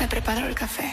Me preparo el café.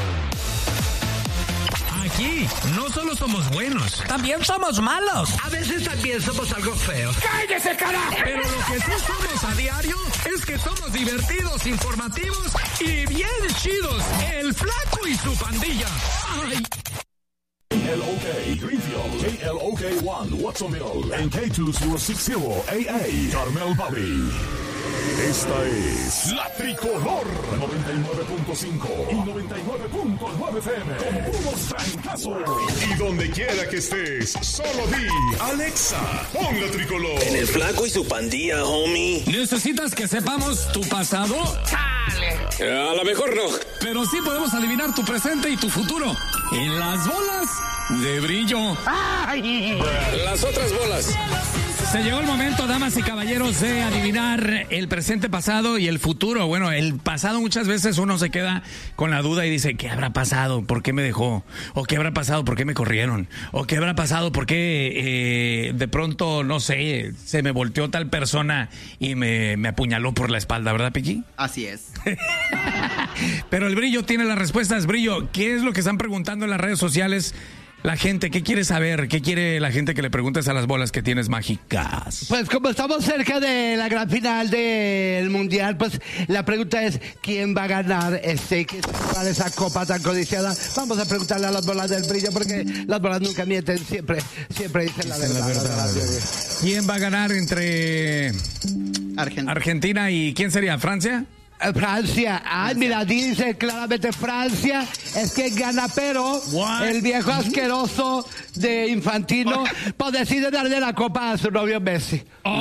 Aquí no solo somos buenos, también somos malos. A veces también somos algo feos. ¡Cállese, carajo! Pero lo que sí somos a diario es que somos divertidos, informativos y bien chidos. El Flaco y su pandilla. ¡Ay! KLOK Greenfield, KLOK 1 Watsonville, en K2060 AA, Carmel Valley. Esta es La Tricolor 99.5 y 99.9 FM con puros francazos. Y donde quiera que estés, solo di Alexa, pon La Tricolor. En el Flaco y su pandilla, homie. ¿Necesitas que sepamos tu pasado? ¡Chale! A lo mejor no. Pero sí podemos adivinar tu presente y tu futuro. En las bolas de brillo. ¡Ay! Las otras bolas. Se llegó el momento, damas y caballeros, de adivinar el presente, pasado y el futuro. Bueno, el pasado muchas veces uno se queda con la duda y dice, ¿qué habrá pasado? ¿Por qué me dejó? ¿O qué habrá pasado? ¿Por qué me corrieron? ¿O qué habrá pasado? ¿Por qué de pronto, no sé, se me volteó tal persona y me apuñaló por la espalda, ¿verdad, Piqui? Así es. Pero el Brillo tiene las respuestas. Brillo, ¿qué es lo que están preguntando en las redes sociales? La gente, ¿qué quiere saber? ¿Qué quiere la gente que le preguntes a las bolas que tienes mágicas? Pues como estamos cerca de la gran final del Mundial, pues la pregunta es, ¿quién va a ganar esa copa tan codiciada? Vamos a preguntarle a las bolas del Brillo, porque las bolas nunca mienten, siempre dicen la verdad. ¿Quién va a ganar entre Argentina y quién sería? ¿Francia? Francia. Ay, mira, dice claramente Francia es que gana, pero el viejo asqueroso de Infantino pues decide darle la copa a su novio Messi.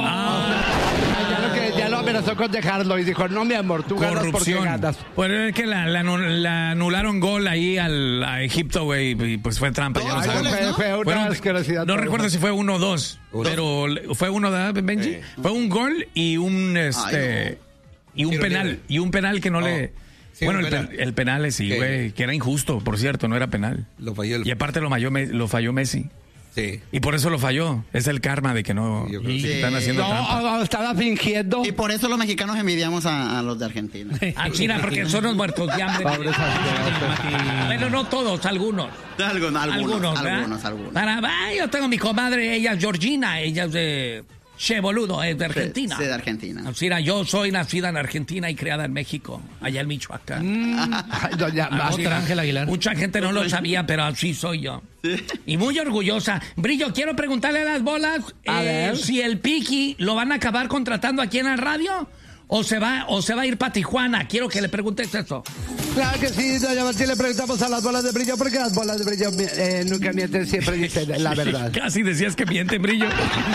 Ya lo amenazó con dejarlo y dijo, no, mi amor, tú ganas porque ganas. Pues es que la anularon gol ahí a Egipto, güey, y pues fue trampa. Fue una asquerosidad. No recuerdo si fue 1 o 2, pero fue 1, ¿verdad, Benji? Fue un gol y un y un penal que no le... Sí, bueno, el penal sí, güey, que era injusto, por cierto, no era penal. Lo falló y aparte lo falló Messi. Sí. Y por eso lo falló. Es el karma de que no están haciendo trampa. No, estaba fingiendo. Y por eso los mexicanos envidiamos a los de Argentina. A China, porque son los muertos de hambre. Bueno, no todos, algunos. Algunos. Yo tengo mi comadre, ella es Georgina, ella es de... Che, boludo, es de Argentina. Sí, de Argentina. Mira, yo soy nacida en Argentina y criada en México, allá en Michoacán. Otra Ángel Aguilar. Mucha gente no lo sabía, pero así soy yo. Sí. Y muy orgullosa. Brillo, quiero preguntarle a las bolas si el Piqui lo van a acabar contratando aquí en la radio o se va a ir para Tijuana. Quiero que le preguntes eso. Claro que sí, doña Martín, le preguntamos a las bolas de Brillo, porque las bolas de Brillo nunca mienten, siempre dicen la verdad. Casi decías que mienten, Brillo.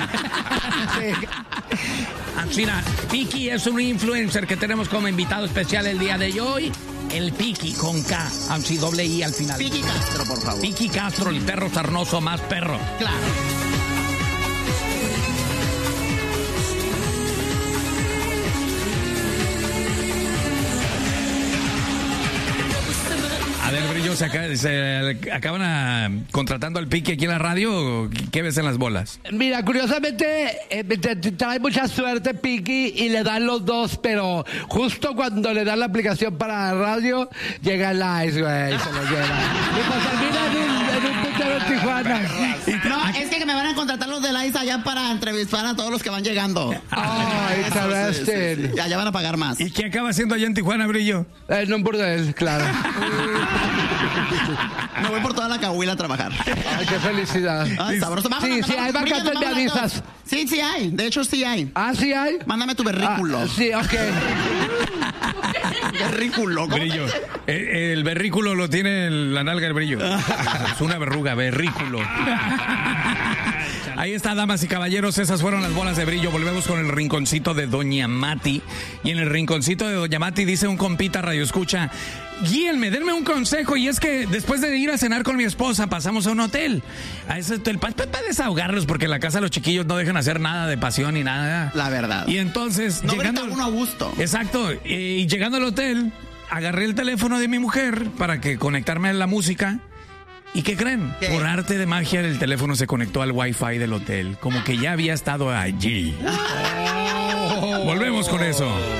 Mira, Piqui es un influencer que tenemos como invitado especial el día de hoy. El Piqui con K, así doble I al final. Piqui Castro, por favor. Piqui Castro, el perro sarnoso más perro. Claro. A ver, Brillo, ¿se acaban contratando al Piqui aquí en la radio o qué ves en las bolas? Mira, curiosamente, trae mucha suerte Piqui y le dan los dos, pero justo cuando le dan la aplicación para la radio, llega el Ice, güey, y se lo lleva. Y pues termina en un puntero en Tijuana. No, es que me van a contratar los del ICE allá para entrevistar a todos los que van llegando. Ay, interesting. Sí. Allá van a pagar más. ¿Y qué acaba haciendo allá en Tijuana, Brillo? En un burdel, claro. Me voy por toda la Cahuila a trabajar. Ay, qué felicidad. Ay, sabroso. Sí, hay vacantes, me avisas. Sí hay. De hecho, sí hay. ¿Ah, sí hay? Mándame tu berrículo. Sí, ok. Berrículo. Brillo. El berrículo lo tiene en la nalga el Brillo. Es una verruga, berrículo. Ahí está, damas y caballeros, esas fueron las bolas de Brillo. Volvemos con el rinconcito de Doña Mati. Y en el rinconcito de Doña Mati dice un compita radio escucha: guíenme, denme un consejo. Y es que después de ir a cenar con mi esposa, pasamos a un hotel. A ese hotel para desahogarlos, porque en la casa los chiquillos no dejan hacer nada de pasión ni nada. La verdad. Y entonces, no llegando uno a gusto. Exacto. Y llegando al hotel, agarré el teléfono de mi mujer para que conectarme a la música. ¿Y qué creen? ¿Qué? Por arte de magia, el teléfono se conectó al Wi-Fi del hotel. Como que ya había estado allí. Volvemos con eso.